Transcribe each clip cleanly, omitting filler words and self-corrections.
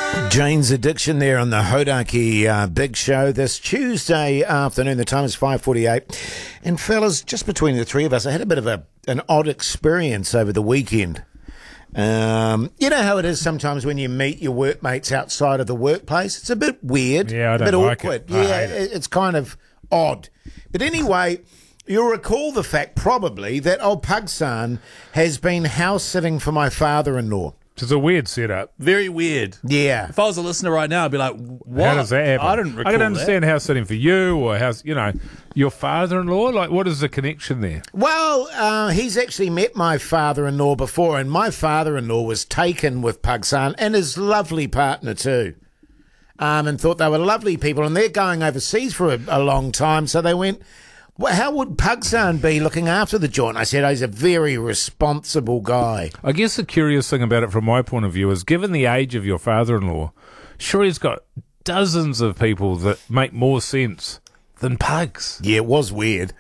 Jane's Addiction there on the Hodaki Big Show this Tuesday afternoon. The time is 5:48. And fellas, just between the three of us, I had a bit of an odd experience over the weekend. You know how it is sometimes when you meet your workmates outside of the workplace? It's a bit weird. Yeah, I don't a bit like awkward. it. I Yeah, hate it. it's kind of odd. But anyway, you'll recall the fact probably that old Pugsan has been house sitting for my father-in-law. It's a weird setup. Very weird. Yeah. If I was a listener right now, I'd be like, what? How does that happen? I didn't recall I can understand that. house sitting for you or house, your father-in-law. Like, what is the connection there? Well, he's actually met my father-in-law before, and my father-in-law was taken with Pugsan and his lovely partner too, and thought they were lovely people, and they're going overseas for a long time, so they went, well, how would Pugsan be looking after the joint? I said, he's a very responsible guy. I guess the curious thing about it from my point of view is, given the age of your father-in-law, sure he's got dozens of people that make more sense than Pugs. Yeah, it was weird.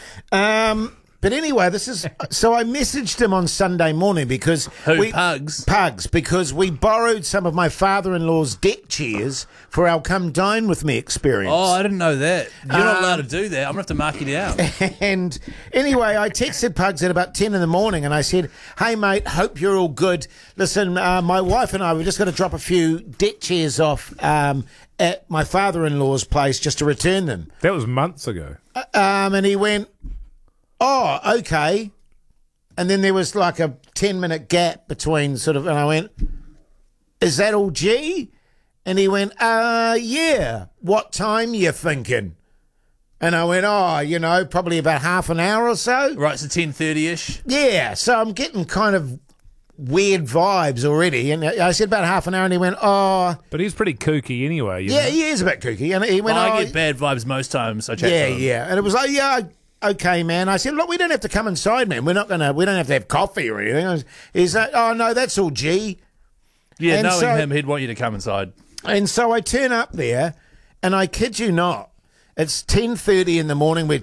But anyway, so I messaged him on Sunday morning because Pugs? Pugs, because we borrowed some of my father-in-law's deck chairs for our Come Dine With Me experience. Oh, I didn't know that. You're not allowed to do that. I'm going to have to mark you down. And anyway, I texted Pugs at about 10 in the morning and I said, hey, mate, hope you're all good. Listen, my wife and I, we're just going to drop a few deck chairs off at my father-in-law's place just to return them. That was months ago. And he went, oh, okay. And then there was like a 10-minute gap between and I went, is that all G? And he went, yeah. What time you thinking? And I went, probably about half an hour or so. Right, so 10:30ish. Yeah, so I'm getting kind of weird vibes already. And I said about half an hour and he went, oh. But he's pretty kooky anyway. Yeah, he is a bit kooky. And he went, I get bad vibes most times. I chat to him. Yeah. And it was like, yeah, okay, man. I said, look, we don't have to come inside, man. We don't have to have coffee or anything. He's like, oh, no, that's all G. Yeah, And knowing so- him, he'd want you to come inside. And so I turn up there, and I kid you not, it's 10:30 in the morning. We're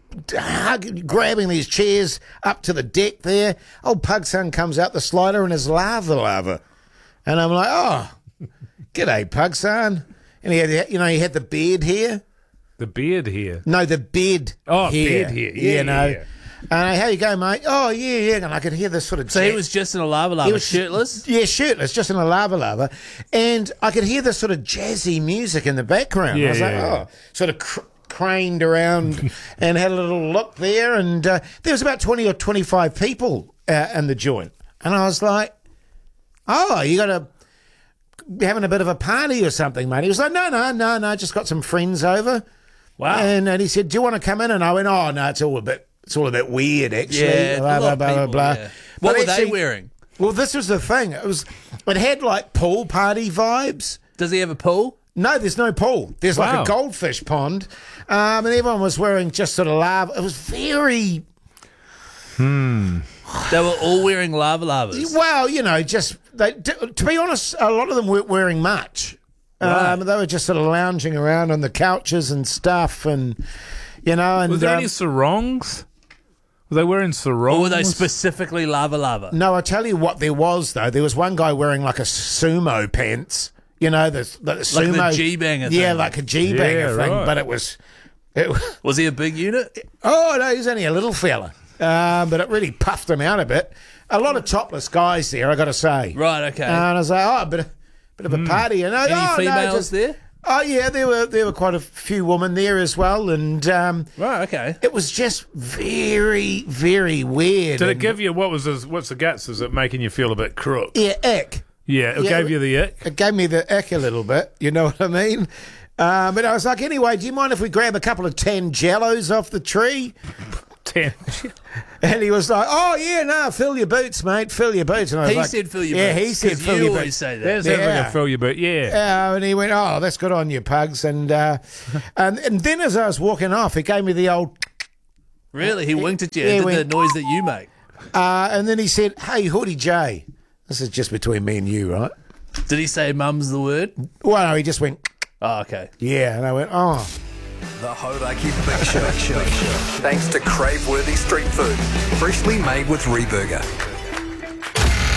grabbing these chairs up to the deck there. Old Pugson comes out the slider and is lava. And I'm like, oh, g'day, Pugson. And he had the beard here. The beard here. No, the bed. Oh, here. bed here. Yeah. And how you go, mate? Oh, yeah. And I could hear this sort of. So he was just in a lava, He was shirtless? Yeah, shirtless, just in a lava. And I could hear this sort of jazzy music in the background. I was like, sort of craned around and had a little look there. And there was about 20 or 25 people in the joint. And I was like, oh, you having a bit of a party or something, mate? He was like, no, just got some friends over. Wow. And he said, do you want to come in? And I went, oh, no, it's all a bit weird, actually. Yeah, blah, a lot of blah, blah, people, blah. yeah. What But were they actually- wearing? Well, this was the thing. It had like pool party vibes. Does he have a pool? No, there's no pool. There's like Wow. a goldfish pond. And everyone was wearing just sort of lava. It was very, They were all wearing lavas. well, to be honest, a lot of them weren't wearing much. Right. They were just sort of lounging around on the couches and stuff and, and... Was there any sarongs? Were they wearing sarongs? Or were they specifically lava? No, I tell you what there was, though. There was one guy wearing like a sumo pants. The sumo... Like the G-banger thing. Yeah, like a G-banger thing. right. But it was... Was he a big unit? Oh, no, he's only a little fella. But it really puffed him out a bit. A lot of topless guys there, I got to say. Right, okay. And I was like, bit of a party. And Any females there? Oh, yeah, there were quite a few women there as well. And Right, okay. it was just very, very weird. Did it And- give you, what's the guts? Is it making you feel a bit crook? Yeah, ick. Yeah, it gave you the ick. It gave me the ick a little bit, you know what I mean? But I was like, anyway, do you mind if we grab a couple of Tangelos off the tree? And he was like, oh, yeah, no, fill your boots, mate, fill your boots. And I was He like, said fill your yeah, boots. he said 'Cause fill you your always boots. say that. That sounds like Yeah. a fill your boot, yeah. And he went, oh, that's good on you, Pugs. And then as I was walking off, he gave me the old, Really? He winked at you. Yeah, he Did went- the noise that you make. and then he said, hey, Hoodie J. This is just between me and you, right? Did he say mum's the word? Well, no, he just went, Oh, okay. yeah. And I went, oh. The Hodaki Big Show. Thanks to crave-worthy street food, freshly made with Reburger.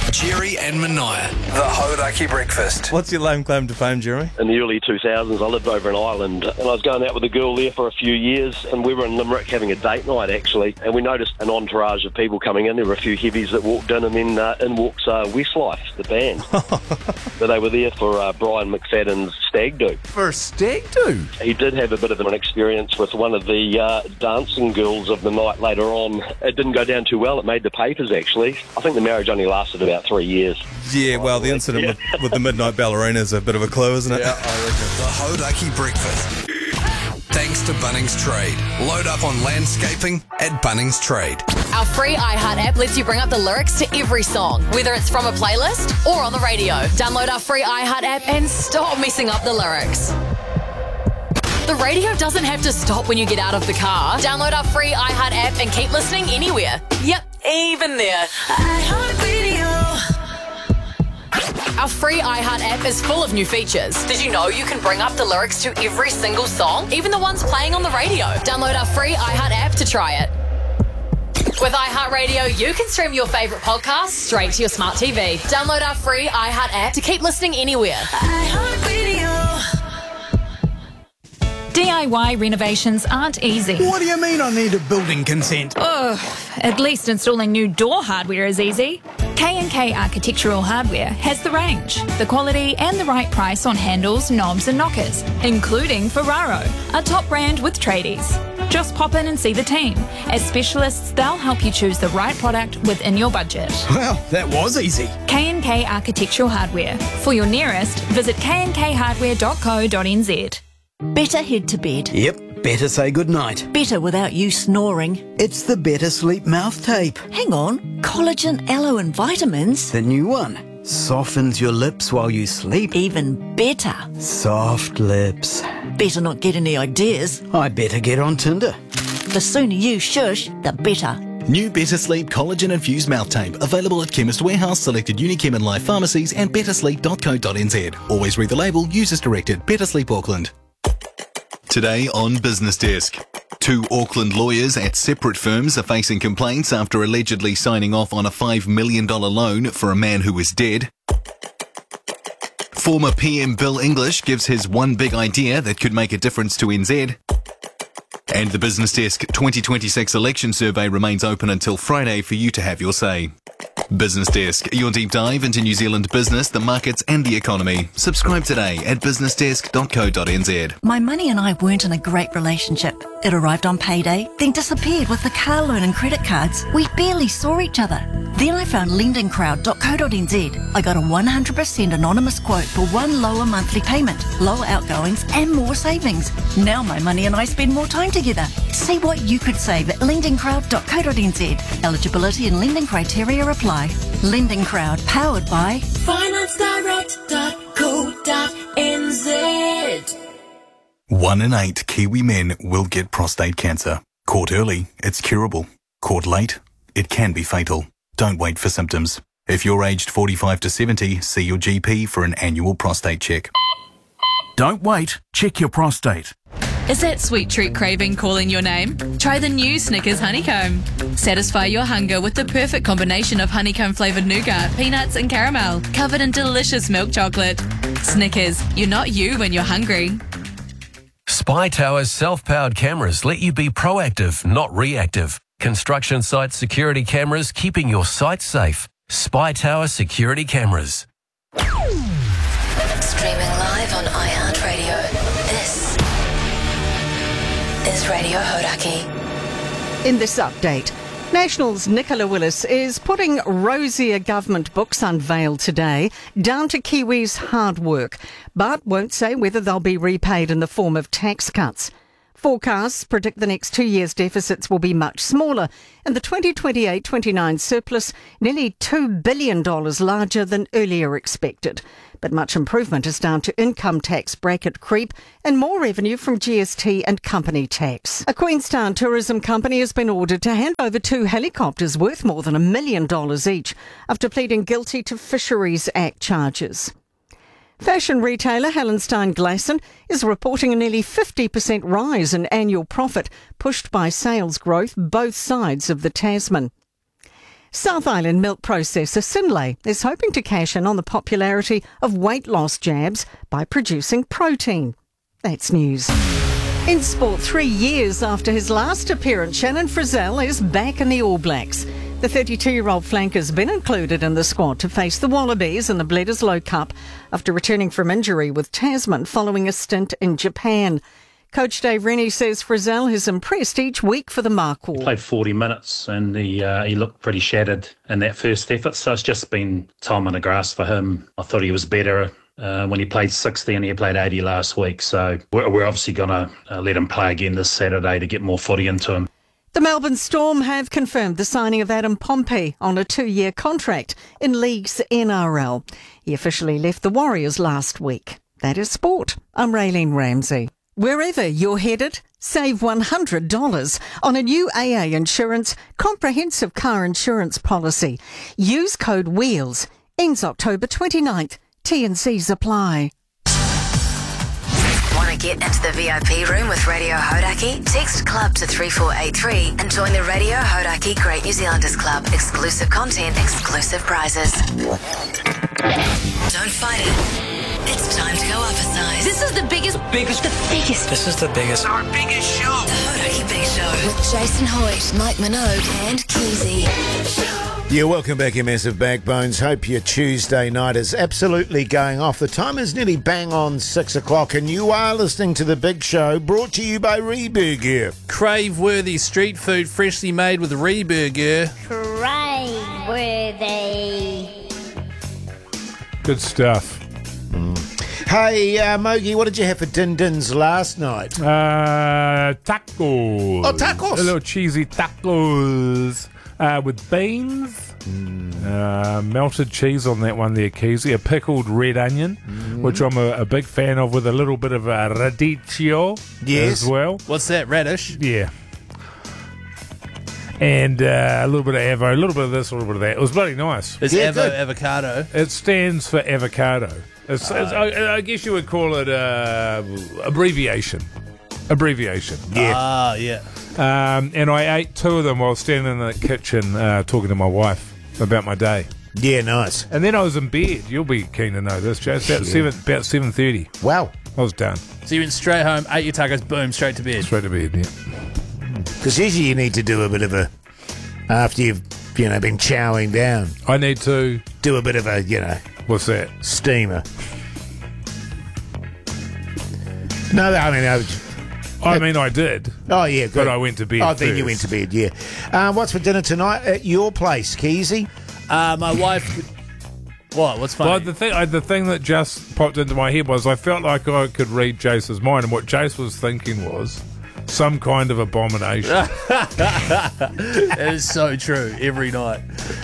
Jerry and Mania. The Hodaki Breakfast. What's your lame claim to fame, Jeremy? In the early 2000s, I lived over in Ireland, and I was going out with a girl there for a few years, and we were in Limerick having a date night, actually, and we noticed an entourage of people coming in. There were a few heavies that walked in, and then in walks Westlife, the band. But they were there for Brian McFadden's stag do. For a stag do? He did have a bit of an experience with one of the dancing girls of the night later on. It didn't go down too well. It made the papers, actually. I think the marriage only lasted about 3 years. Yeah, well, the incident with the midnight ballerina is a bit of a clue, isn't it? Yeah, I reckon. The Hodaki Breakfast. Thanks to Bunnings Trade. Load up on landscaping at Bunnings Trade. Our free iHeart app lets you bring up the lyrics to every song, whether it's from a playlist or on the radio. Download our free iHeart app and stop messing up the lyrics. The radio doesn't have to stop when you get out of the car. Download our free iHeart app and keep listening anywhere. Yep, even there. iHeart Radio. Our free iHeart app is full of new features. Did you know you can bring up the lyrics to every single song, even the ones playing on the radio? Download our free iHeart app to try it. With iHeartRadio, you can stream your favourite podcasts straight to your smart TV. Download our free iHeart app to keep listening anywhere. iHeartRadio. DIY renovations aren't easy. What do you mean I need a building consent? At least installing new door hardware is easy. K&K Architectural Hardware has the range, the quality and the right price on handles, knobs and knockers, including Ferraro, a top brand with tradies. Just pop in and see the team. As specialists, they'll help you choose the right product within your budget. Well, that was easy. K&K Architectural Hardware. For your nearest, visit knkhardware.co.nz. Better head to bed. Yep, better say goodnight. Better without you snoring. It's the Better Sleep mouth tape. Hang on, collagen, aloe and vitamins. The new one. Softens your lips while you sleep. Even better. Soft lips. Better not get any ideas. I better get on Tinder. The sooner you shush, the better. New Better Sleep Collagen Infused Mouth Tape. Available at Chemist Warehouse, selected Unichem and Life Pharmacies and bettersleep.co.nz. Always read the label. Use as directed. Better Sleep Auckland. Today on Business Desk. 2 Auckland lawyers at separate firms are facing complaints after allegedly signing off on a $5 million loan for a man who is dead. Former PM Bill English gives his one big idea that could make a difference to NZ. And the Business Desk 2026 election survey remains open until Friday for you to have your say. Business Desk, your deep dive into New Zealand business, the markets and the economy. Subscribe today at businessdesk.co.nz. My money and I weren't in a great relationship. It arrived on payday, then disappeared with the car loan and credit cards. We barely saw each other. Then I found lendingcrowd.co.nz. I got a 100% anonymous quote for one lower monthly payment, lower outgoings and more savings. Now my money and I spend more time together. See what you could save at lendingcrowd.co.nz. Eligibility and lending criteria apply. Lending Crowd, powered by financedirect.co.nz. 1 in 8 Kiwi men will get prostate cancer. Caught early, it's curable. Caught late, it can be fatal. Don't wait for symptoms. If you're aged 45 to 70, see your GP for an annual prostate check. Don't wait, check your prostate. Is that sweet treat craving calling your name? Try the new Snickers Honeycomb. Satisfy your hunger with the perfect combination of honeycomb-flavoured nougat, peanuts and caramel, covered in delicious milk chocolate. Snickers, you're not you when you're hungry. Spy Tower's self-powered cameras let you be proactive, not reactive. Construction site security cameras keeping your site safe. Spy Tower Security Cameras. Streaming live on iHeartRadio. This is Radio Hodaki. In this update, National's Nicola Willis is putting rosier government books unveiled today down to Kiwis' hard work, but won't say whether they'll be repaid in the form of tax cuts. Forecasts predict the next 2 years' deficits will be much smaller, and the 2028-29 surplus nearly $2 billion larger than earlier expected. But much improvement is down to income tax bracket creep and more revenue from GST and company tax. A Queenstown tourism company has been ordered to hand over 2 helicopters worth more than $1 million each after pleading guilty to Fisheries Act charges. Fashion retailer Helen Stein Glasson is reporting a nearly 50% rise in annual profit, pushed by sales growth both sides of the Tasman. South Island milk processor Synlait is hoping to cash in on the popularity of weight loss jabs by producing protein. That's news. In sport, 3 years after his last appearance, Shannon Frizzell is back in the All Blacks. The 32-year-old flanker has been included in the squad to face the Wallabies in the Bledisloe Cup after returning from injury with Tasman following a stint in Japan. Coach Dave Rennie says Frizzell has impressed each week for the Markhor. He played 40 minutes and he looked pretty shattered in that first effort, so it's just been time on the grass for him. I thought he was better when he played 60 and he played 80 last week, so we're obviously going to let him play again this Saturday to get more footy into him. The Melbourne Storm have confirmed the signing of Adam Pompey on a 2-year contract in League's NRL. He officially left the Warriors last week. That is sport. I'm Raylene Ramsey. Wherever you're headed, save $100 on a new AA Insurance comprehensive car insurance policy. Use code WHEELS. Ends October 29th. T&Cs apply. Want to get into the VIP room with Radio Hodaki? Text club to 3483 and join the Radio Hodaki Great New Zealanders Club. Exclusive content, exclusive prizes. Don't fight it. It's time to go up a size. This is the biggest. This is the biggest. Our biggest show. The Hodaki Big Show. With Jason Hoyt, Mike Minogue and Keezy. Yeah, welcome back, you massive backbones. Hope your Tuesday night is absolutely going off. The time is nearly bang on 6 o'clock, and you are listening to The Big Show, brought to you by Reburger. Crave-worthy street food freshly made with Reburger. Crave-worthy. Good stuff. Hey, Mogi, what did you have for din-dins last night? Tacos. Oh, tacos. A little cheesy tacos. With beans, melted cheese on that one there, Keezy, a pickled red onion, which I'm a big fan of, with a little bit of radicchio as well. What's that, radish? Yeah. And a little bit of avo, a little bit of this, a little bit of that. It was bloody nice. Is avocado? It stands for avocado. I guess you would call it abbreviation. Yeah. Yeah. And I ate 2 of them while standing in the kitchen talking to my wife about my day. Yeah, nice. And then I was in bed. You'll be keen to know this, Joe. About 7:30. Wow. I was done. So you went straight home, ate your tacos, boom, straight to bed. Straight to bed, yeah. Because usually you need to do a bit of a, after you've, been chowing down. I need to do a bit of a, What's that? Steamer. No, I did. Oh, yeah, good. But I went to bed Oh, then you went to bed, yeah. What's for dinner tonight at your place, Keezy? My wife... What? What's funny? Well, the thing that just popped into my head was I felt like I could read Jace's mind, and what Jace was thinking was some kind of abomination. That is so true, every night.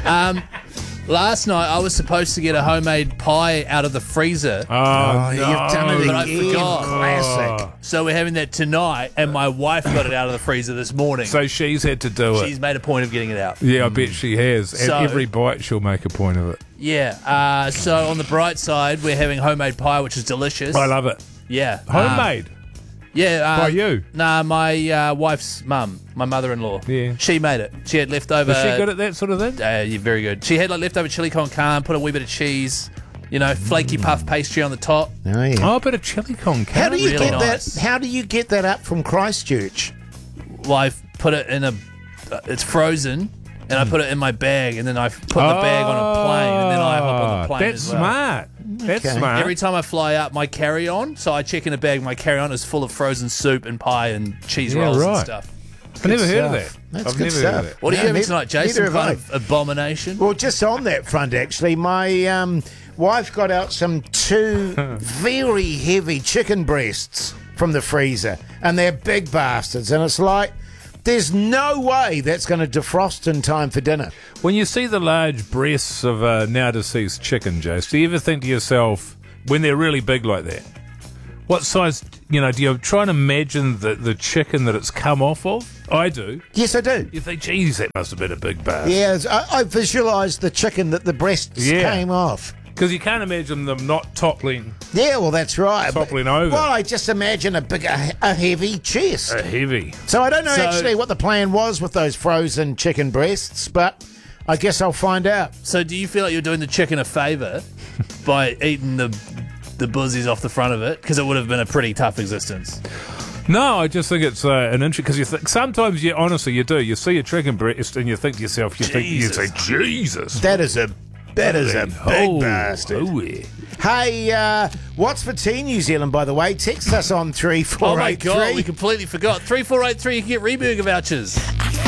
Last night, I was supposed to get a homemade pie out of the freezer. Oh, you've done it but again. I forgot. Classic. So we're having that tonight, and my wife got it out of the freezer this morning. So she's had to do it. She's made a point of getting it out. Yeah, I bet she has. And So- every bite she'll make a point of it. Yeah. So on the bright side, we're having homemade pie, which is delicious. I love it. Yeah. Homemade. Yeah. By you? Nah, my wife's mum, my mother-in-law. Yeah. She made it. She had leftover... Is she good at that sort of thing? Yeah, very good. She had leftover chili con carne, put a wee bit of cheese, flaky puff pastry on the top. Oh, yeah. Oh, a bit of chili con carne. How do you Really get nice. that? How do you get that up from Christchurch? Well, I've put it in it's frozen, and I put it in my bag, and then I put the bag on a plane, and then I hop on the plane. That's as well. smart. That's Okay. smart. Every time I fly out, my carry-on, so I check in a bag, my carry-on is full of frozen soup and pie and cheese rolls and stuff. I've never heard of stuff. that. That's I've good never stuff. heard of that. What are you No, having neither- tonight, Jason? neither have Kind I. of abomination? Well, just on that front, actually, my wife got out some 2 very heavy chicken breasts from the freezer, and they're big bastards, and it's like, there's no way that's going to defrost in time for dinner. When you see the large breasts of a now deceased chicken, Jace, do you ever think to yourself, when they're really big like that, what size, do you try and imagine the chicken that it's come off of? I do. Yes, I do. You think, geez, that must have been a big bastard. Yeah, I visualised the chicken that the breasts came off. Because you can't imagine them not toppling. Yeah, well, that's right. Toppling over. Well, I just imagine a heavy chest. A heavy. So I don't know So- actually what the plan was with those frozen chicken breasts, but I guess I'll find out. So do you feel like you're doing the chicken a favour by eating the buzzies off the front of it? Because it would have been a pretty tough existence. No, I just think it's an interest because you think sometimes honestly you do. You see a chicken breast and you think to yourself, you say, Jesus, that is a big bastard. Oh, yeah. Hey, what's for tea, New Zealand? By the way, text us on 3483. Oh my God, we completely forgot. 3483. You can get Reburger vouchers.